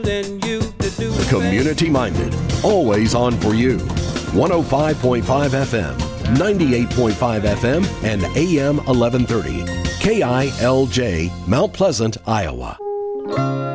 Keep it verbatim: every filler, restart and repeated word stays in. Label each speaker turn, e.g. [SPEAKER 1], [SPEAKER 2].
[SPEAKER 1] Community minded, always on for you. one oh five point five F M, ninety-eight point five F M, and A M eleven thirty. K I L J, Mount Pleasant, Iowa.